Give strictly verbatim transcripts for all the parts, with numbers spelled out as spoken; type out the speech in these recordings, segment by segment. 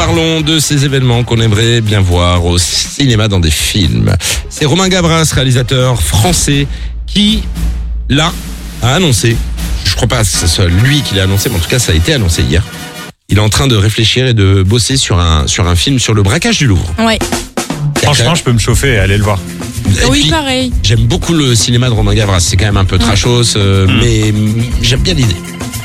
parlons de ces événements qu'on aimerait bien voir au cinéma dans des films. C'est Romain Gavras, réalisateur français, qui, là, a annoncé, je crois pas que ce soit lui qui l'a annoncé, mais en tout cas ça a été annoncé hier. Il est en train de réfléchir et de bosser sur un, sur un film sur le braquage du Louvre. Ouais. Franchement, je peux me chauffer et aller le voir. Et Oui, puis, pareil. j'aime beaucoup le cinéma de Romain Gavras. C'est quand même un peu trashos, euh, Mm. mais mm, j'aime bien l'idée.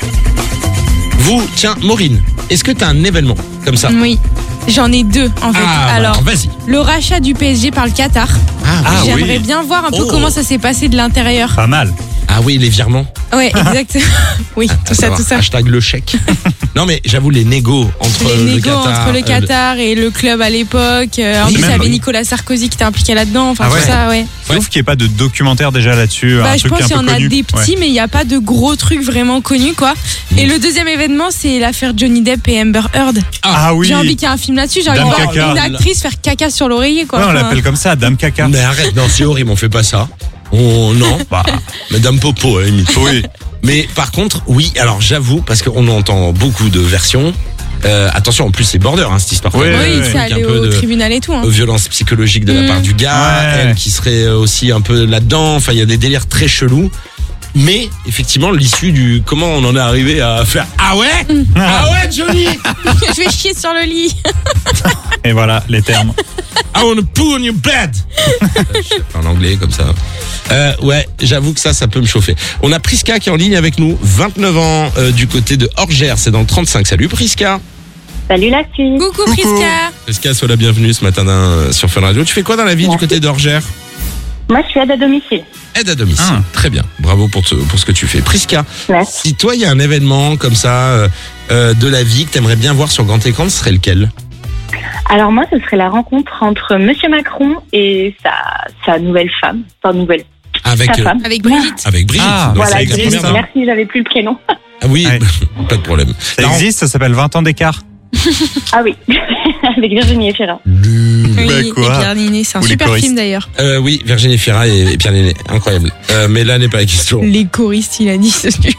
Vous, tiens, Maureen, est-ce que tu as un événement comme ça? Oui. J'en ai deux, en fait. Ah, bah, Alors, vas-y. le rachat du P S G par le Qatar. Ah, Ah, oui. J'aimerais oui. bien voir un peu Oh. comment ça s'est passé de l'intérieur. Pas mal. Ah oui, les virements. Ouais, exact. Oui, À tout ça, savoir, tout ça. Hashtag le chèque. Non, mais j'avoue, les négos entre Les le négos Qatar. entre le euh, Qatar et le club à l'époque. Euh, en Oui, plus, il y même, avait oui. Nicolas Sarkozy qui était impliqué là-dedans. Enfin, Ah ouais. tout ça, ouais. C'est ouf qu'il n'y ait pas de documentaire déjà là-dessus. Bah, un je truc pense un qu'il y peu en a connu. des petits, Ouais. mais il n'y a pas de gros trucs vraiment connus, quoi. Et le deuxième événement, c'est l'affaire Johnny Depp et Amber Heard. Ah oui. J'ai envie qu'il y ait un film là-dessus. J'ai envie de Dame voir caca. une actrice faire caca sur l'oreiller, quoi. Ouais, on Enfin, l'appelle comme ça, Dame Caca. Mais arrête, non, c'est horrible, on fait pas ça. On, non, bah, Madame Popo, à la limite. Oui. Mais par contre, oui, alors j'avoue, parce qu'on entend beaucoup de versions. Euh, attention, en plus, c'est border, hein, cette histoire. Oui, Oui, ouais, il ouais. fait Un aller peu au de- tribunal et tout. Hein. euh, violence psychologique de la Mm. part du gars, Ouais. elle qui serait aussi un peu là-dedans. Enfin, il y a des délires très chelous. Mais effectivement, l'issue du comment on en est arrivé à faire ah ouais, ah ouais, Johnny, Je vais chier sur le lit. Et voilà, les termes. I wanna poo on your bed. En anglais comme ça. Euh, ouais, j'avoue que ça, ça peut me chauffer. On a Priska qui est en ligne avec nous, vingt-neuf ans, euh, du côté de Orgères, c'est dans le trente-cinq. Salut Priska. Salut la fille. Coucou, Priska. Priska, sois la bienvenue ce matin dans- sur Fun Radio. Tu fais quoi dans la vie du côté d'Orgères? Moi, je suis aide à domicile. Aide à domicile. Ah. Très bien. Bravo pour, te- pour ce que tu fais. Priska, Merci. si toi, il y a un événement comme ça euh, euh, de la vie que tu aimerais bien voir sur grand écran, ce serait lequel? Alors moi, ce serait la rencontre entre Monsieur Macron et sa, sa nouvelle femme, sa nouvelle Avec, sa euh, femme. Avec Brigitte. avec Brigitte. Ah, Donc, Voilà, c'est la existe, Brigitte, première hein. dame. merci, j'avais plus le prénom. Ah oui, Ouais. pas de problème. Ça Non. existe, ça s'appelle vingt ans d'écart. Ah oui, avec Virginie Efira. Oui, Bah, et quoi Pierre Ninet. C'est un Ou les super choristes. film d'ailleurs. Euh, oui, Virginie Fira et, et Pierre Ninet. Incroyable. Euh, mais là n'est pas la question. Les choristes, il a dit ce truc.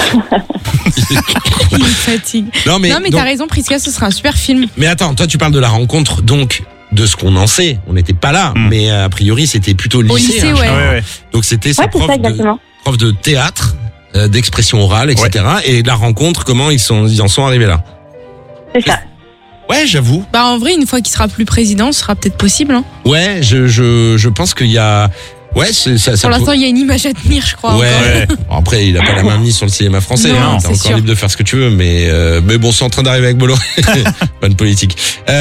Il me fatigue. Non, mais, non, mais donc- t'as raison, Priska, ce sera un super film. mais attends, toi tu parles de la rencontre, donc de ce qu'on en sait. On n'était pas là, Mm. mais euh, a priori c'était plutôt au lycée. Au lycée, hein, je ouais. crois. Ouais, ouais. Donc c'était sa Ouais, c'est prof, ça de, exactement. prof de théâtre, euh, d'expression orale, et cetera. Et la rencontre, comment ils, sont, ils en sont arrivés là? C'est ça. Ouais, j'avoue. Bah, en vrai, une fois qu'il sera plus président, ce sera peut-être possible. Hein. Ouais, je, je, je pense qu'il y a... Ouais, c'est- ça, ça Pour l'instant, peut- il y a une image à tenir, je crois. Ouais. encore. Ouais. Bon, après, il a pas la main mise sur le cinéma français. Non, hein. T'es c'est encore sûr. libre de faire ce que tu veux, mais euh, mais bon, c'est en train d'arriver avec Bolloré. Bonne politique.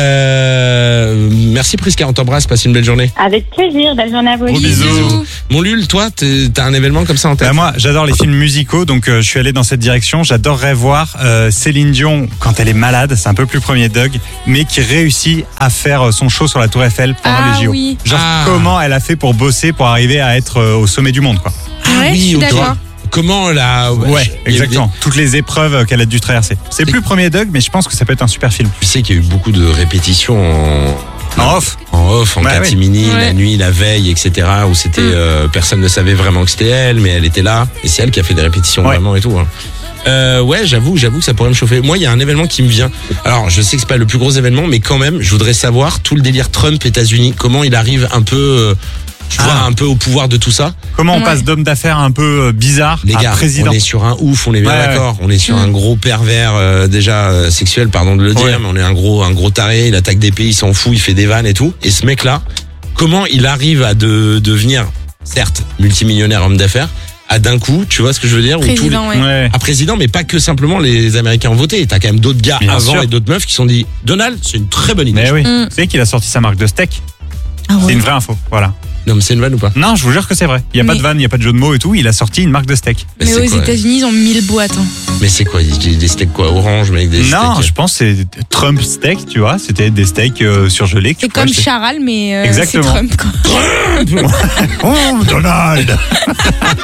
Euh, merci Priska, on t'embrasse. Passe une belle journée. Avec plaisir, belle journée à vous. Gros bisous. Bisous. Mon Lul, toi, t'es- t'as un événement comme ça en tête? Bah, moi, j'adore les films musicaux, donc euh, je suis allé dans cette direction. J'adorerais voir euh, Céline Dion quand elle est malade, c'est un peu plus premier Doug, mais qui réussit à faire euh, son show sur la Tour Eiffel pendant Ah les J O. oui. Genre Ah. comment elle a fait pour bosser, pour arriver à être euh, au sommet du monde, quoi. Ouais, je suis ok. d'accord. Comment la... Ouais, je- il y a eu exactement. Toutes les épreuves qu'elle a dû traverser. C'est plus premier Doug, mais je pense que ça peut être un super film. des- Tu sais qu'il y a eu beaucoup de répétitions en... En off. En off, en Bah catimini, oui. la Ouais. nuit, la veille, et cetera. Où c'était... Mm. euh, personne ne savait vraiment que c'était elle, mais elle était là. Et c'est elle qui a fait des répétitions Ouais. vraiment et tout. hein. Euh, ouais, j'avoue, j'avoue que ça pourrait me chauffer. Moi, il y a un événement qui me vient. Alors, je sais que c'est pas le plus gros événement, mais quand même, je voudrais savoir tout le délire Trump États-Unis, comment il arrive un peu, euh, tu Ah. vois, un peu au pouvoir de tout ça. Comment on Ouais. passe d'homme d'affaires un peu euh, bizarre Les à gars, président. on est sur un ouf, on est bien Ouais, d'accord. On est sur Mm. un gros pervers euh, déjà euh, sexuel, pardon de le dire, Ouais. mais on est un gros, un gros taré. Il attaque des pays, il s'en fout, il fait des vannes et tout. Et ce mec-là, comment il arrive à de, devenir, certes, multimillionnaire homme d'affaires, à d'un coup, tu vois ce que je veux dire, où tous les- Président, ouais. Ouais. à président, mais pas que simplement les Américains ont voté. T'as quand même d'autres gars Bien avant sûr. et d'autres meufs qui se sont dit Donald, c'est une très bonne idée. Mais oui. Mm. Tu sais qu'il a sorti sa marque de steak. Ah C'est ouais. une vraie info. Voilà. Non, mais c'est une vanne ou pas? Non, je vous jure que c'est vrai. Il n'y a pas Mais- de vanne, il n'y a pas de jeu de mots et tout. Il a sorti une marque de steak. Mais Mais c'est aux quoi, États-Unis, ils ont mille boîtes. Hein. Mais c'est quoi des, des steaks quoi orange, mais avec des Non, steaks. je pense que c'est Trump steak, tu vois. C'était des steaks euh, surgelés. que tu C'est peux comme acheter. Charal, mais euh, c'est Exactement. Trump, quoi. Oh, Donald